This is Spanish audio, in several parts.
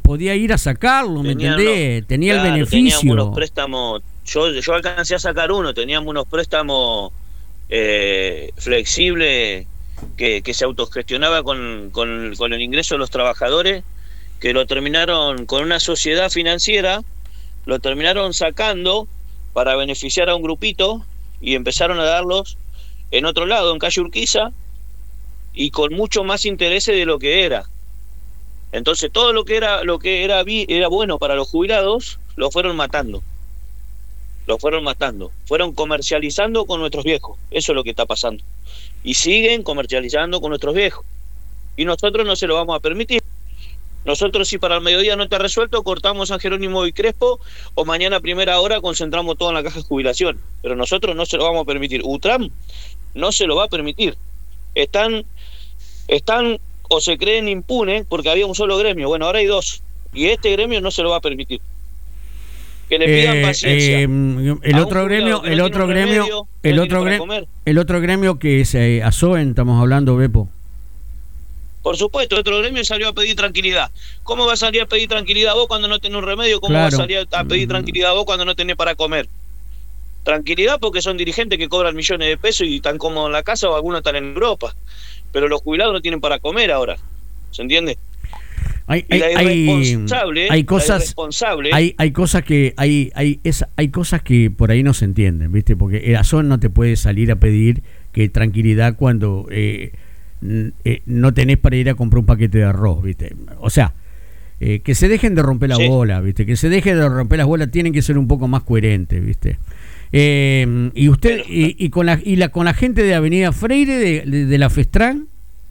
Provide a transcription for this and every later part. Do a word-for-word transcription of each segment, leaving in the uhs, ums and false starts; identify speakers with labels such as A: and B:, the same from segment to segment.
A: podía ir a sacarlo, ¿me
B: Tenían
A: entendés?
B: los-
A: Tenía
B: claro,
A: el beneficio.
B: Teníamos unos préstamos, yo, yo alcancé a sacar uno, teníamos unos préstamos eh, flexibles que, que se autogestionaba con, con, con el ingreso de los trabajadores, que lo terminaron con una sociedad financiera, lo terminaron sacando para beneficiar a un grupito y empezaron a darlos en otro lado, en calle Urquiza, y con mucho más intereses de lo que era. Entonces todo lo que era lo que era vi- era bueno para los jubilados lo fueron matando. Lo fueron matando. Fueron comercializando con nuestros viejos. Eso es lo que está pasando. Y siguen comercializando con nuestros viejos. Y nosotros no se lo vamos a permitir. Nosotros, si para el mediodía no está resuelto, cortamos San Jerónimo y Crespo, o mañana a primera hora concentramos todo en la caja de jubilación. Pero nosotros no se lo vamos a permitir. UTRAM no se lo va a permitir. Están, están o se creen impunes porque había un solo gremio. Bueno, ahora hay dos. Y este gremio no se lo va a permitir. Que le pidan
A: Eh,
B: paciencia.
A: eh, el
B: A un
A: otro
B: jubilado
A: gremio,
B: que no
A: el
B: tiene
A: otro
B: un
A: gremio,
B: remedio,
A: el
B: no
A: otro
B: tiene para
A: gremio,
B: comer.
A: el otro gremio que es eh, ASOEN, estamos hablando, Bepo.
B: Por supuesto, otro gremio salió a pedir tranquilidad. ¿Cómo va a salir a pedir tranquilidad vos cuando no tenés un remedio? ¿Cómo
A: Claro.
B: va a salir a pedir tranquilidad vos cuando no tenés para comer? Tranquilidad porque son dirigentes que cobran millones de pesos y están cómodos en la casa, o algunos están en Europa. Pero los jubilados no tienen para comer ahora. ¿Se entiende?
A: Hay,
B: Y la
A: hay, hay,
B: irresponsable,
A: hay
B: la
A: cosas,
B: irresponsable,
A: hay, hay cosas que hay, hay, es, hay cosas que por ahí no se entienden, ¿viste? Porque el ASOEN no te puede salir a pedir que tranquilidad cuando eh, n- eh, no tenés para ir a comprar un paquete de arroz, ¿viste? O sea, eh, que se dejen de romper la
B: Sí.
A: bola, ¿viste? Que se dejen de romper las bolas, tienen que ser un poco más coherentes, ¿viste? Eh, y usted,
B: Pero-
A: y, y con la y la con la gente de Avenida Freire, de, de, de la Festran,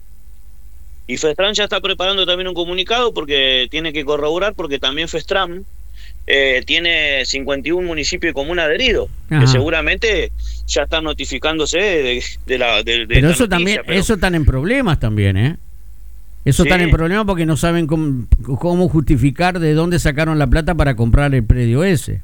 B: Y Festran ya está preparando también un comunicado porque tiene que corroborar, porque también Festran eh, tiene cincuenta y uno municipios y comunas adheridos,
A: Ajá.
B: que seguramente ya están notificándose de, de la de, de
A: pero
B: esta
A: eso
B: noticia,
A: también,
B: pero-
A: eso están en problemas también, ¿eh? Eso
B: Sí.
A: están en problemas porque no saben cómo, cómo justificar de dónde sacaron la plata para comprar el predio ese.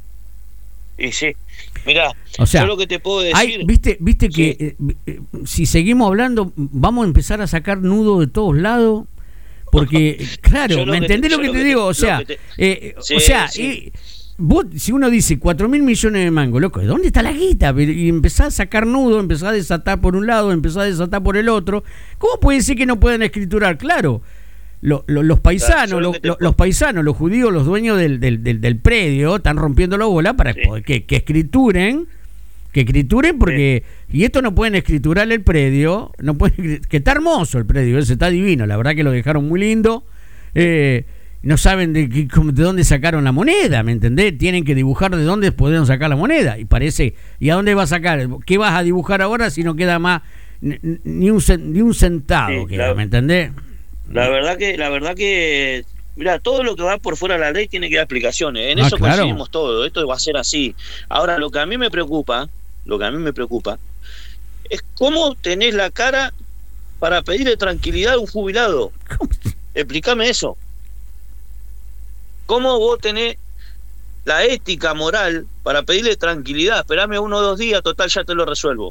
B: Y sí, mirá,
A: O sea,
B: yo lo que te puedo decir...
A: Hay, viste, viste que
B: Sí.
A: eh, eh, si seguimos hablando vamos a empezar a sacar nudos de todos lados porque claro,
B: Yo lo
A: ¿me
B: que
A: entendés
B: te-
A: lo
B: yo
A: que
B: lo
A: te
B: que
A: digo?
B: te-
A: O
B: lo
A: sea,
B: que te-
A: eh,
B: Sí,
A: o sea,
B: sí.
A: eh, vos, si uno dice cuatro mil millones de mangos, loco, ¿de dónde está la guita? Y empezás a sacar nudos, empezás a desatar por un lado, empezás a desatar por el otro. ¿Cómo puede ser que no puedan escriturar? Claro, lo- lo- los paisanos,
B: Claro, yo lo
A: lo-
B: que te
A: lo-
B: puedo-
A: los paisanos, los judíos, los dueños del, del, del, del predio, están rompiendo la bola para
B: Sí.
A: poder- que, que escrituren, que escrituren porque, y esto no pueden escriturar el predio, no pueden, que está hermoso el predio, ese está divino, la verdad que lo dejaron muy lindo, eh, no saben de, qué- cómo- de dónde sacaron la moneda, ¿me entendés? Tienen que dibujar de dónde pudieron sacar la moneda, y parece, ¿y a dónde va a sacar? ¿Qué vas a dibujar ahora si no queda más, ni, ni un, cen- ni un centavo
B: Sí,
A: queda,
B: claro.
A: ¿me entendés?
B: La verdad que, la verdad que, mira, todo lo que va por fuera de la ley tiene que dar explicaciones. En
A: Ah,
B: eso
A: claro.
B: coincidimos todos. Esto va a ser así. Ahora, lo que a mí me preocupa, lo que a mí me preocupa, es cómo tenés la cara para pedirle tranquilidad a un jubilado. Explícame eso. ¿Cómo vos tenés la ética moral para pedirle tranquilidad? Esperame uno o dos días, total, ya te lo resuelvo.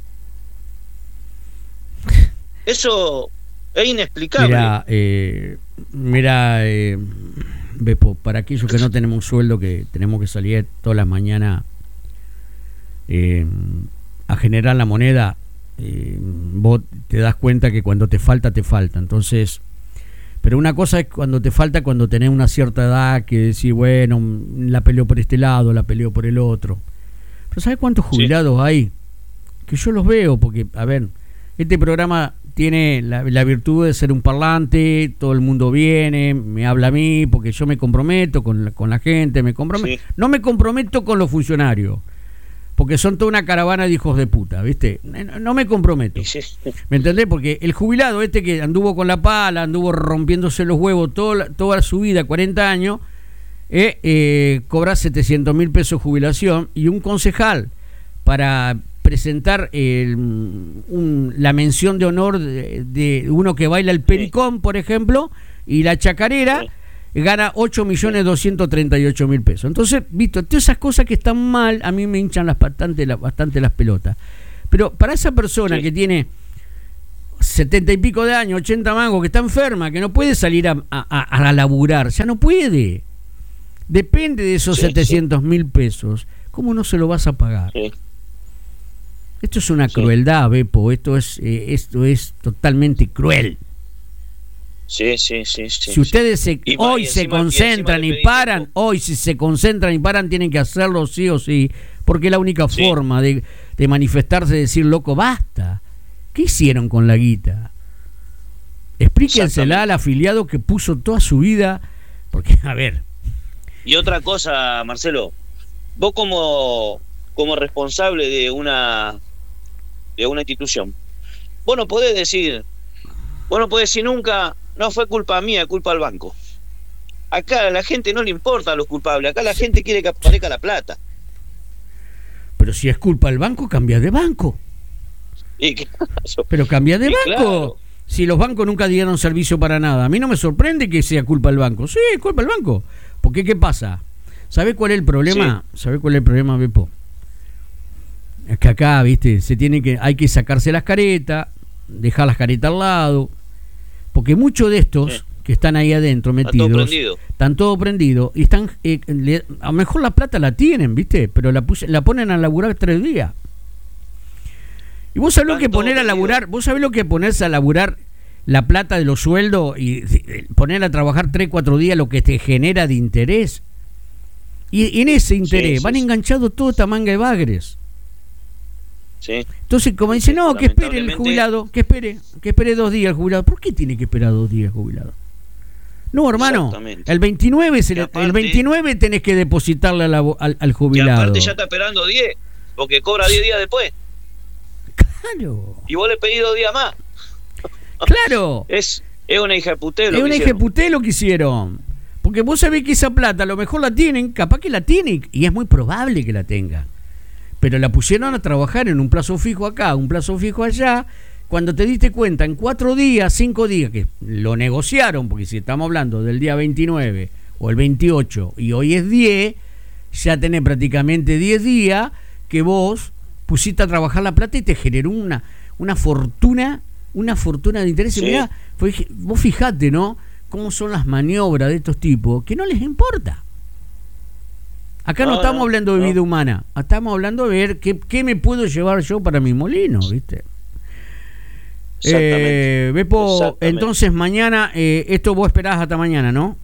B: Eso es inexplicable.
A: Mira, eh, mira eh, Bepo, para aquellos que no tenemos un sueldo, que tenemos que salir todas las mañanas eh, a generar la moneda, eh, vos te das cuenta que cuando te falta, te falta. Entonces, pero una cosa es cuando te falta, cuando tenés una cierta edad, que decís, bueno, la peleo por este lado, la peleo por el otro. Pero ¿sabes cuántos jubilados sí. hay? Que yo los veo, porque, a ver, este programa tiene la, la virtud de ser un parlante, todo el mundo viene, me habla a mí, porque yo me comprometo con la, con la gente, me comprometo. Sí. No me comprometo con los funcionarios, porque son toda una caravana de hijos de puta, ¿viste? No, no me comprometo. Sí. ¿Me entendés? Porque el jubilado este que anduvo con la pala, anduvo rompiéndose los huevos toda, toda su vida, cuarenta años, eh, eh, cobra setecientos mil pesos de jubilación, y un concejal para presentar el, un, la mención de honor de, de uno que baila el pericón, por ejemplo, y la chacarera, sí. gana ocho millones doscientos treinta y ocho mil pesos. Entonces, visto, todas esas cosas que están mal, a mí me hinchan las, bastante, la, bastante las pelotas. Pero para esa persona sí. que tiene setenta y pico de años, ochenta mangos, que está enferma, que no puede salir a, a, a laburar, ya no puede. Depende de esos sí, setecientos mil sí. pesos. ¿Cómo no se lo vas a pagar? Sí. Esto es una sí. crueldad, Beppo. Esto es, eh, esto es totalmente cruel.
B: Sí, sí, sí. sí
A: si ustedes se,
B: y
A: hoy
B: y
A: se
B: encima,
A: concentran y, y paran, tiempo. hoy si se concentran y paran, tienen que hacerlo sí o sí, porque es la única sí. forma de, de manifestarse, de decir, loco, basta. ¿Qué hicieron con la guita? Explíquensela al afiliado que puso toda su vida, porque, a ver...
B: Y otra cosa, Marcelo, vos como, como responsable de una de una institución, vos no podés decir, vos no podés decir nunca, no fue culpa mía, culpa del banco. Acá a la gente no le importa a los culpables, acá la gente quiere que aparezca la plata.
A: Pero si es culpa del banco, cambia de banco.
B: Y claro,
A: pero cambia de banco.
B: Claro.
A: Si los bancos nunca dieron servicio para nada, a mí no me sorprende que sea culpa del banco. Sí, es culpa del banco. Porque, ¿qué pasa? ¿Sabés cuál es el problema? Sí. ¿Sabés cuál es el problema, Beppo? Es que acá, viste, se tiene que, hay que sacarse las caretas, dejar las caretas al lado, porque muchos de estos sí. que están ahí adentro metidos,
B: Está todo prendido.
A: están todo prendidos y están, eh, le, a lo mejor la plata la tienen, viste, pero la, puse, la ponen a laburar tres días. Y vos sabés lo que poner a laburar, vos sabés lo que ponerse a laburar la plata de los sueldos y poner a trabajar tres, cuatro días, lo que te genera de interés. Y, y en ese interés sí, sí, van sí. enganchados toda esta manga de bagres.
B: Sí.
A: Entonces, como dice, no, que espere el jubilado, que espere, que espere dos días el jubilado. ¿Por qué tiene que esperar dos días el jubilado? No, hermano, el veintinueve, se le, aparte, el veintinueve tenés que depositarle a la, al, al jubilado.
B: Y aparte ya está esperando diez, porque cobra diez días después.
A: Claro.
B: Y vos le pedís dos días más.
A: Claro.
B: Es, es una hija de putelo.
A: Es una hija de putelo que hicieron. Porque vos sabés que esa plata a lo mejor la tienen, capaz que la tienen, y es muy probable que la tengan. Pero la pusieron a trabajar en un plazo fijo acá, un plazo fijo allá. Cuando te diste cuenta, en cuatro días, cinco días, que lo negociaron, porque si estamos hablando del día veintinueve o el veintiocho, y hoy es diez, ya tenés prácticamente diez días que vos pusiste a trabajar la plata y te generó una, una fortuna, una fortuna de interés. Sí. Mirá, vos fijate, ¿no? Cómo son las maniobras de estos tipos, que no les importa. Acá no, no estamos hablando de no. vida humana, estamos hablando de ver qué, qué me puedo llevar yo para mi molino, ¿viste?
B: Exactamente.
A: Eh, Beppo,
B: Exactamente.
A: Entonces mañana, eh, esto vos esperás hasta mañana, ¿no?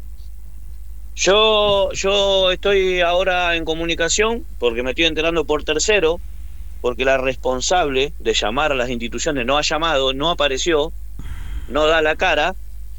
B: Yo, yo estoy ahora en comunicación, porque me estoy enterando por tercero, porque la responsable de llamar a las instituciones no ha llamado, no apareció, no da la cara,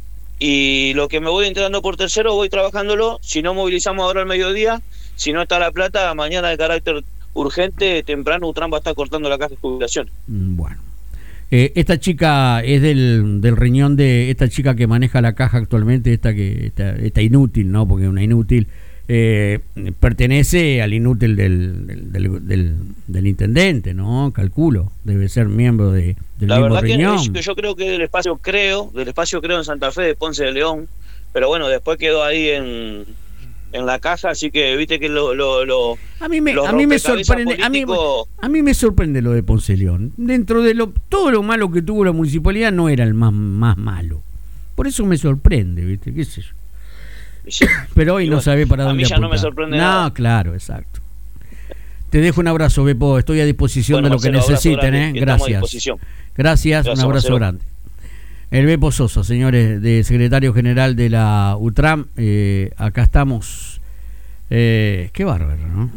B: y lo que me voy enterando por tercero voy trabajándolo. Si no movilizamos ahora al mediodía, si no está la plata, mañana de carácter urgente, temprano, Utram va a estar cortando la caja de jubilación.
A: Bueno. Eh, esta chica es del, del riñón de esta chica que maneja la caja actualmente, esta que esta, esta inútil, ¿no? Porque es una inútil. Eh, pertenece al inútil del, del, del, del, del intendente, ¿no? Calculo, debe ser miembro de, del
B: la
A: mismo
B: verdad
A: riñón.
B: Que yo creo que del espacio creo, del espacio creo en Santa Fe de Ponce de León, pero bueno, después quedó ahí en, en la caja, así que viste que lo, lo, lo
A: a mí me a mí me sorprende, a mí, a mí me sorprende lo de Ponce de León. Dentro de lo todo lo malo que tuvo la municipalidad no era el más más malo. Por eso me sorprende, ¿viste? ¿Qué sé yo?
B: Sí.
A: Pero hoy
B: y
A: no
B: bueno,
A: sabe para
B: a
A: dónde
B: mí ya
A: apuntar.
B: No me sorprende
A: no,
B: nada.
A: Claro, exacto. Te dejo un abrazo, Beppo. Estoy a disposición
B: bueno,
A: de lo que
B: Marcelo,
A: necesiten, ¿eh? Gracias. Gracias. Gracias, un abrazo Marcelo. grande. El Beppo Sosa, señores, de secretario general de la Utram. Eh, acá estamos. Eh, qué bárbaro, ¿no?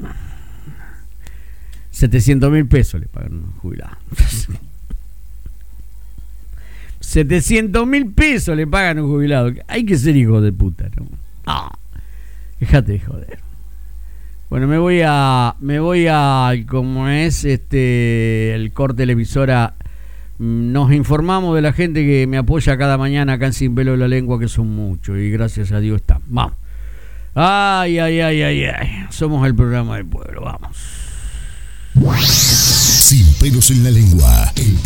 A: setecientos mil pesos le pagan un jubilado. setecientos mil pesos le pagan un jubilado. Hay que ser hijo de puta, ¿no? Ah, déjate de joder. Bueno, me voy a, me voy a, como es este, el corte de la emisora. Nos informamos de la gente que me apoya cada mañana acá en Sin Pelo en la Lengua, que son muchos, y gracias a Dios están. Vamos. Ay, ay, ay, ay, ay. Somos el programa del pueblo, vamos.
C: Sin Pelos en la Lengua.